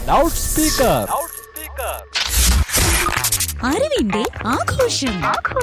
Loud speaker. അറിവിന്റെ ആഘോഷം.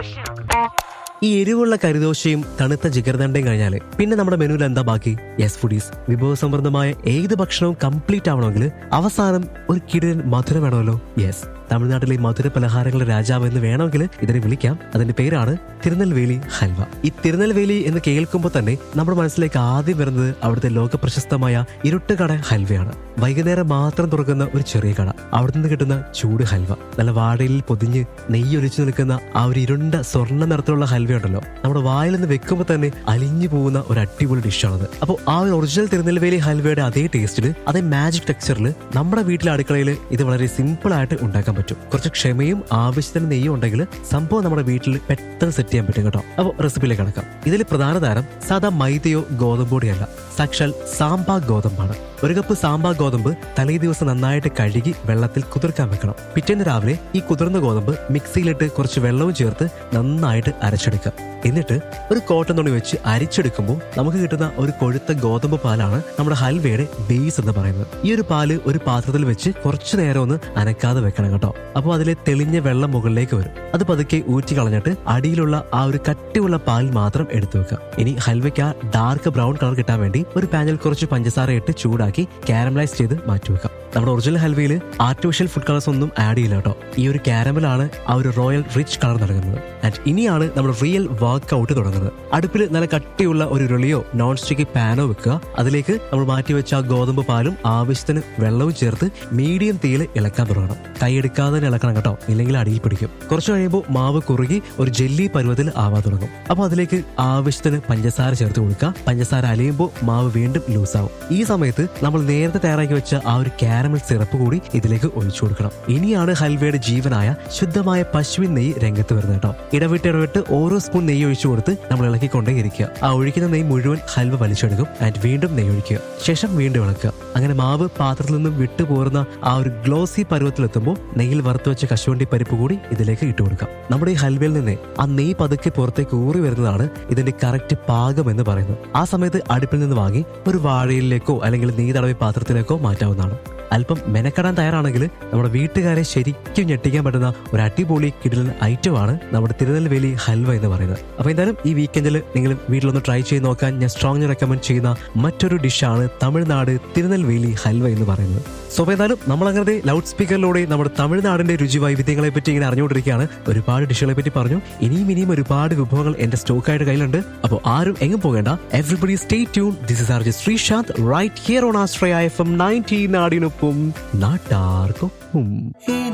ഈ എരിവുള്ള കരിദോശയും തണുത്ത ജിഗർദണ്ടയും കഴിഞ്ഞാല് പിന്നെ നമ്മുടെ മെനുവിൽ എന്താ ബാക്കി? യെസ് ഫുഡീസ്, വിഭവസമൃദ്ധമായ ഏത് ഭക്ഷണവും കംപ്ലീറ്റ് ആവണമെങ്കിൽ അവസാനം ഒരു കിടിലൻ മധുരം വേണമല്ലോ. യെസ്, തമിഴ്നാട്ടിലെ മധുര പലഹാരങ്ങളുടെ രാജാവ് എന്ന് വേണമെങ്കിൽ ഇതിനെ വിളിക്കാം. അതിന്റെ പേരാണ് തിരുനെൽവേലി ഹൽവ. ഈ തിരുനെൽവേലി എന്ന് കേൾക്കുമ്പോൾ തന്നെ നമ്മുടെ മനസ്സിലേക്ക് ആദ്യം വരുന്നത് അവിടുത്തെ ലോക പ്രശസ്തമായ ഇരുട്ടുകട ഹൽവയാണ്. വൈകുന്നേരം മാത്രം തുറക്കുന്ന ഒരു ചെറിയ കട, അവിടെ നിന്ന് കിട്ടുന്ന ചൂട് ഹൽവ, നല്ല വാഴയിൽ പൊതിഞ്ഞ് നെയ്യ് ഒലിച്ചു നിൽക്കുന്ന ആ ഒരു ഇരുണ്ട സ്വർണ്ണ നിറത്തിലുള്ള ഹൽവ ഉണ്ടല്ലോ, നമ്മുടെ വായിൽ നിന്ന് വെക്കുമ്പോൾ തന്നെ അലിഞ്ഞു പോകുന്ന ഒരു അടിപൊളി ഡിഷാണത്. അപ്പോൾ ആ ഒരു ഒറിജിനൽ തിരുനെൽവേലി ഹൽവയുടെ അതേ ടേസ്റ്റിൽ, അതേ മാജിക് ടെക്സ്ചറിൽ നമ്മുടെ വീട്ടിലെ അടുക്കളയിൽ ഇത് വളരെ സിമ്പിൾ ആയിട്ട് ഉണ്ടാക്കാൻ പറ്റും. കുറച്ച് ക്ഷമയും ആവശ്യത്തിന് നെയ്യും ഉണ്ടെങ്കിൽ സംഭവം നമ്മുടെ വീട്ടിൽ പെട്ടെന്ന് സെറ്റ് ചെയ്യാൻ പറ്റും കേട്ടോ. അപ്പോൾ റെസിപ്പിയിലേക്ക് കടക്കാം. ഇതിൽ പ്രധാന താരം സാധാ മൈദയോ ഗോതമ്പൊടിയല്ല, സാക്ഷാൽ സാമ്പാ ഗോതമ്പാണ്. ഒരു കപ്പ് സാമ്പാ ഗോതമ്പ് തലേ ദിവസം നന്നായിട്ട് കഴുകി വെള്ളത്തിൽ കുതിർക്കാൻ വെക്കണം. പിറ്റേന്ന് രാവിലെ ഈ കുതിർന്ന ഗോതമ്പ് മിക്സിയിലിട്ട് കുറച്ച് വെള്ളവും ചേർത്ത് നന്നായിട്ട് അരച്ചെടുക്കുക. എന്നിട്ട് ഒരു കോട്ടൺ തുണി വെച്ച് അരിച്ചെടുക്കുമ്പോൾ നമുക്ക് കിട്ടുന്ന ഒരു കൊഴുത്ത ഗോതമ്പ് പാലാണ് നമ്മുടെ ഹൽവയുടെ ബേസ് എന്ന് പറയുന്നത്. ഈ ഒരു പാല് ഒരു പാത്രത്തിൽ വെച്ച് കുറച്ചു നേരം ഒന്ന് അനക്കാതെ വെക്കണം കേട്ടോ. അപ്പോൾ അതിലെ തെളിഞ്ഞ വെള്ളം മുകളിലേക്ക് വരും. അത് പതുക്കെ ഊറ്റി കളഞ്ഞിട്ട് അടിയിലുള്ള ആ ഒരു കട്ടിയുള്ള പാൽ മാത്രം എടുത്തു വെക്കുക. ഇനി ഹൽവയ്ക്ക് ഡാർക്ക് ബ്രൗൺ കളർ കിട്ടാൻ വേണ്ടി ഒരു പാനിൽ കുറച്ച് പഞ്ചസാര ഇട്ട് ചൂടാക്കി കാരമലൈസ് ചെയ്ത് മാറ്റിവെക്കാം. നമ്മുടെ ഒറിജിനൽ ഹൽവയിൽ ആർട്ടിഫിഷ്യൽ ഫുഡ് കളേഴ്സ് ഒന്നും ആഡ് ചെയ്യില്ല കേട്ടോ. ഈ ഒരു കാരമലാണ് ആ ഒരു റോയൽ റിച്ച് കളർ നൽകുന്നത്. ആൻഡ് ഇനിയാണ് നമ്മുടെ റിയൽ വർക്ക്ഔട്ട് തുടങ്ങുന്നത്. അടുപ്പിൽ നല്ല കട്ടിയുള്ള ഒരു ഉരുളിയോ നോൺ സ്റ്റിക്കി പാനോ വെക്കുക. അതിലേക്ക് നമ്മൾ മാറ്റിവെച്ച ആ ഗോതമ്പ് പാലും ആവശ്യത്തിന് വെള്ളവും ചേർത്ത് മീഡിയം തീയിൽ ഇളക്കാൻ തുടങ്ങണം. കൈയെടുക്കാതെ തന്നെ ഇളക്കണം കേട്ടോ, ഇല്ലെങ്കിൽ അടിയിൽ പിടിക്കും. കുറച്ച് കഴിയുമ്പോൾ മാവ് കുറുകി ഒരു ജെല്ലി പരുവത്തിൽ ആവാൻ തുടങ്ങും. അപ്പോൾ അതിലേക്ക് ആവശ്യത്തിന് പഞ്ചസാര ചേർത്ത് കൊടുക്കുക. പഞ്ചസാര അലിയുമ്പോൾ മാവ് വീണ്ടും ലൂസാവും. ഈ സമയത്ത് നമ്മൾ നേരത്തെ തയ്യാറാക്കി വെച്ച ആ ഒരു കാരമൽ സിറപ്പ് കൂടി ഇതിലേക്ക് ഒഴിച്ചു കൊടുക്കണം. ഇനിയാണ് ഹൽവയുടെ ജീവനായ ശുദ്ധമായ പശുവിൻ നെയ്യ് രംഗത്ത് വരുന്നത് കേട്ടോ. ഇടവിട്ട് ഓരോ സ്പൂൺ നെയ്യ് ഒഴിച്ചു കൊടുത്ത് നമ്മൾ ഇളക്കിക്കൊണ്ടേ ഇരിക്കുക. ആ ഒഴിക്കുന്ന നെയ്യ് മുഴുവൻ ഹൽവ വലിച്ചെടുക്കും. ആൻഡ് വീണ്ടും നെയ്യ് ഒഴിക്കുക, ശേഷം വീണ്ടും ഇളക്കുക. അങ്ങനെ മാവ് പാത്രത്തിൽ നിന്നും വിട്ടുപോരുന്ന ആ ഒരു ഗ്ലോസി പരുവത്തിലെത്തുമ്പോൾ നെയ്യിൽ വറുത്ത് വെച്ച കശുവണ്ടി പരിപ്പ് കൂടി ഇതിലേക്ക് ഇട്ട് കൊടുക്കാം. നമ്മുടെ ഈ ഹൽവയിൽ നിന്ന് ആ നെയ്യ് പതുക്കെ പുറത്തേക്ക് ഊറി വരുന്നതാണ് ഇതിന്റെ കറക്റ്റ് പാകം എന്ന് പറയുന്നത്. ആ സമയത്ത് അടുപ്പിൽ നിന്ന് വാങ്ങി ഒരു വാഴയിലേക്കോ അല്ലെങ്കിൽ നെയ്യ് തടവി പാത്രത്തിലേക്കോ മാറ്റാവുന്നതാണ്. അല്പം മെനക്കെടാൻ തയ്യാറാണെങ്കിൽ നമ്മുടെ വീട്ടുകാരെ ശരിക്കും ഞെട്ടിക്കാൻ പറ്റുന്ന ഒരു അടിപൊളി കിടിലൻ ഐറ്റമാണ് നമ്മുടെ തിരുനെൽവേലി ഹൽവ എന്ന് പറയുന്നത്. അപ്പൊ എന്തായാലും ഈ വീക്കെൻഡിൽ നിങ്ങൾ വീട്ടിലൊന്ന് ട്രൈ ചെയ്ത് നോക്കാൻ ഞാൻ സ്ട്രോങ്ലി റെക്കമെൻഡ് ചെയ്യുന്ന മറ്റൊരു ഡിഷാണ് തമിഴ്നാട് തിരുനെൽവേലി ഹൽവ എന്ന് പറയുന്നത്. സോ എന്തായാലും നമ്മൾ അങ്ങനത്തെ ലൗഡ് സ്പീക്കറിലൂടെ നമ്മുടെ തമിഴ്നാടിന്റെ രുചി വൈവിധ്യങ്ങളെ പറ്റി ഇങ്ങനെ അറിഞ്ഞുകൊണ്ടിരിക്കുകയാണ്. ഒരുപാട് ഡിഷുകളെ പറ്റി പറഞ്ഞു. ഇനിയും ഒരുപാട് വിഭവങ്ങൾ എന്റെ സ്റ്റോക്കായിട്ട് കയ്യിലുണ്ട്. അപ്പോൾ ആരും എങ്ങും പോകേണ്ട. Everybody stay tune. This is RJ Sreesanth right here on Ashraya FM 90 നാടിനൊപ്പം നാട്ടാർക്കൊപ്പം.